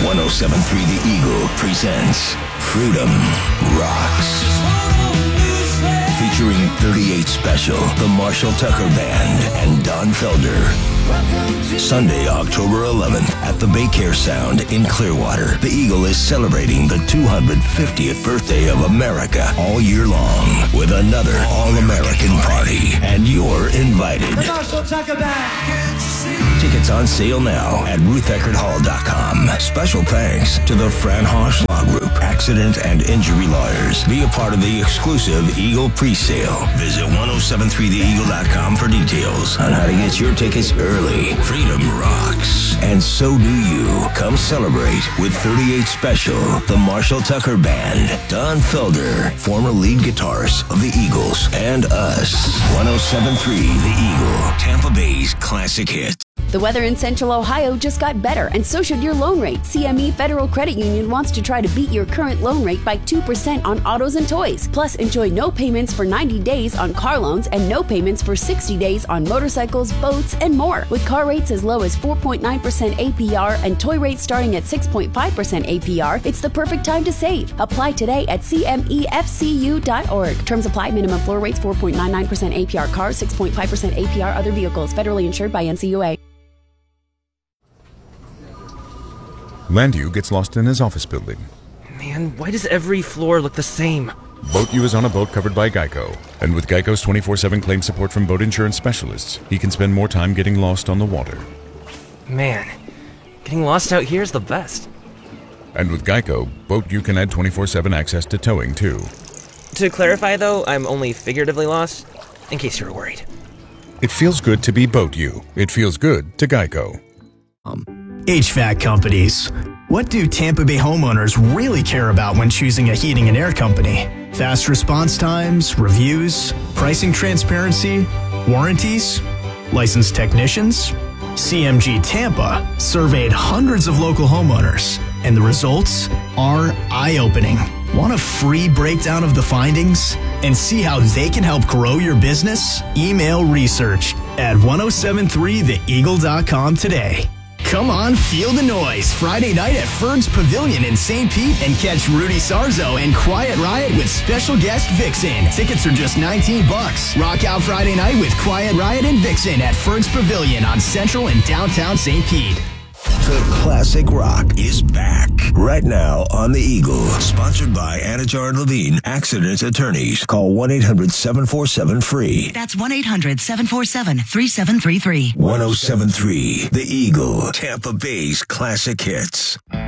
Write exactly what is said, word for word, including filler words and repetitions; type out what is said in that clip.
one oh seven point three The Eagle presents Freedom Rocks. Featuring thirty-eight Special, the Marshall Tucker Band, and Don Felder. Sunday, October eleventh, at the Baycare Sound in Clearwater. The Eagle is celebrating the two hundred fiftieth birthday of America all year long with another all-American party. And you're invited. The Marshall Tucker Band. Tickets on sale now at ruth eckerd hall dot com. Special thanks to the Fran Hosh Law Group, Accident and Injury Lawyers. Be a part of the exclusive Eagle pre-sale. Visit ten seventy-three the eagle dot com for details on how to get your tickets early. Freedom rocks, and so do you. Come celebrate with thirty-eight Special, the Marshall Tucker Band, Don Felder, former lead guitarist of the Eagles, and us. ten seventy-three The Eagle, Tampa Bay's classic hit. The weather in Central Ohio just got better, and so should your loan rate. C M E Federal Credit Union wants to try to beat your current loan rate by two percent on autos and toys. Plus, enjoy no payments for ninety days on car loans and no payments for sixty days on motorcycles, boats, and more. With car rates as low as four point nine percent A P R and toy rates starting at six point five percent A P R, it's the perfect time to save. Apply today at C M E F C U dot org. Terms apply. Minimum floor rates four point nine nine percent A P R cars, six point five percent A P R other vehicles. Federally insured by N C U A. Landu gets lost in his office building. Man, why does every floor look the same? BoatU is on a boat covered by Geico. And with Geico's twenty-four seven claim support from boat insurance specialists, he can spend more time getting lost on the water. Man, getting lost out here is the best. And with Geico, BoatU can add twenty-four seven access to towing, too. To clarify, though, I'm only figuratively lost, in case you were worried. It feels good to be BoatU. It feels good to Geico. Um. H V A C companies. What do Tampa Bay homeowners really care about when choosing a heating and air company? Fast response times, reviews, pricing transparency, warranties, licensed technicians? C M G Tampa surveyed hundreds of local homeowners, and the results are eye-opening. Want a free breakdown of the findings and see how they can help grow your business? Email research at ten seventy-three the eagle dot com today. Come on, feel the noise. Friday night at Ferg's Pavilion in Saint Pete, and catch Rudy Sarzo and Quiet Riot with special guest Vixen. Tickets are just nineteen bucks. Rock out Friday night with Quiet Riot and Vixen at Ferg's Pavilion on Central and downtown Saint Pete. The classic rock is back right now on The Eagle. Sponsored by Anajar and Levine, Accident Attorneys. Call one eight hundred seven four seven free. That's one eight hundred seven four seven three seven three three. ten seventy-three The Eagle, Tampa Bay's classic hits.